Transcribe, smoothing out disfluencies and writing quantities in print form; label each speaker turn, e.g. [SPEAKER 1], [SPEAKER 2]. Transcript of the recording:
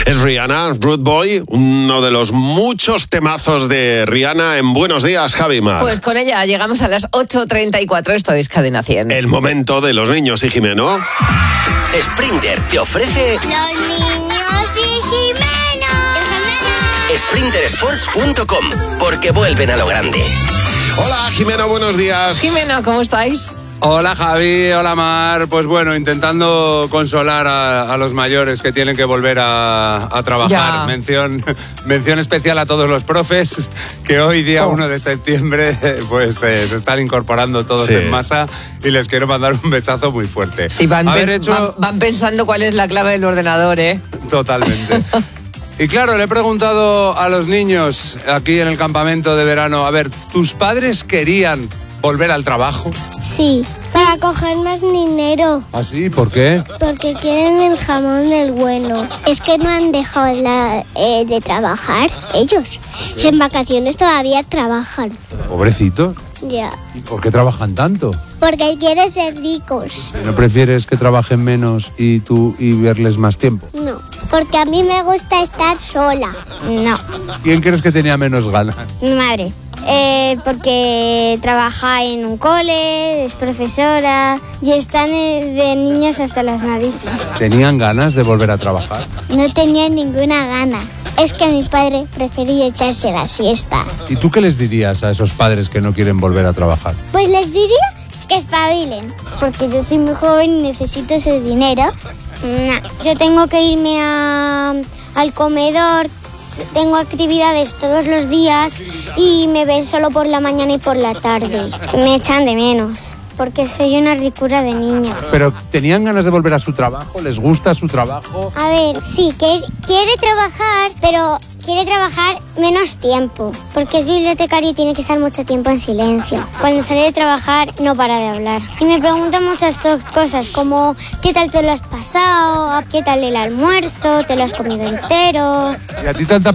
[SPEAKER 1] Es Rihanna, Rude Boy, uno de los muchos temazos de Rihanna en Buenos Días, Javi Mar.
[SPEAKER 2] Pues con ella llegamos a las 8:34, esto es Cadena 100.
[SPEAKER 1] El momento de los niños y Jimeno.
[SPEAKER 3] Sprinter te ofrece...
[SPEAKER 4] ¡Los niños y Jimeno!
[SPEAKER 3] SprinterSports.com, porque vuelven a lo grande.
[SPEAKER 1] Hola, Jimeno, buenos días.
[SPEAKER 2] Jimeno, ¿cómo estáis?
[SPEAKER 5] Hola Javi, hola Mar. Pues bueno, intentando consolar a los mayores que tienen que volver a trabajar. Mención especial a todos los profes que hoy, día 1 de septiembre, pues se están incorporando todos en masa y les quiero mandar un besazo muy fuerte.
[SPEAKER 2] Sí, van pensando cuál es la clave del ordenador, ¿eh?
[SPEAKER 5] Totalmente. Y claro, le he preguntado a los niños aquí en el campamento de verano, a ver, ¿tus padres querían volver al trabajo?
[SPEAKER 4] Sí, para coger más dinero.
[SPEAKER 5] ¿Ah, sí? ¿Por qué?
[SPEAKER 4] Porque quieren el jamón del bueno. Es que no han dejado de trabajar ellos. En vacaciones todavía trabajan.
[SPEAKER 5] Pobrecitos.
[SPEAKER 4] Ya.
[SPEAKER 5] ¿Y por qué trabajan tanto?
[SPEAKER 4] Porque quieren ser ricos.
[SPEAKER 5] ¿No prefieres que trabajen menos y verles más tiempo?
[SPEAKER 4] No, porque a mí me gusta estar sola. No.
[SPEAKER 5] ¿Quién crees que tenía menos ganas?
[SPEAKER 4] Mi madre. Porque trabaja en un cole, es profesora y están de niños hasta las narices.
[SPEAKER 5] ¿Tenían ganas de volver a trabajar?
[SPEAKER 4] No tenía ninguna gana. Es que mi padre prefería echarse la siesta.
[SPEAKER 5] ¿Y tú qué les dirías a esos padres que no quieren volver a trabajar?
[SPEAKER 4] Pues les diría que espabilen. Porque yo soy muy joven y necesito ese dinero. No. Yo tengo que irme al comedor. Tengo actividades todos los días y me ven solo por la mañana y por la tarde. Me echan de menos, porque soy una ricura de niños.
[SPEAKER 5] ¿Pero tenían ganas de volver a su trabajo? ¿Les gusta su trabajo?
[SPEAKER 4] A ver, sí, que quiere trabajar, pero quiere trabajar menos tiempo, porque es bibliotecario y tiene que estar mucho tiempo en silencio. Cuando sale de trabajar no para de hablar. Y me preguntan muchas cosas, como ¿qué tal te lo has pasado? ¿Qué tal el almuerzo? ¿Te lo has comido entero?
[SPEAKER 5] ¿Y a ti tanta